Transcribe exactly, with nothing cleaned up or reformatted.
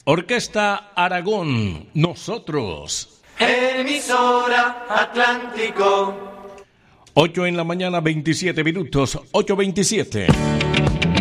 Orquesta Aragón, nosotros. Emisora Atlántico. ocho en la mañana, veintisiete minutos, ocho veintisiete.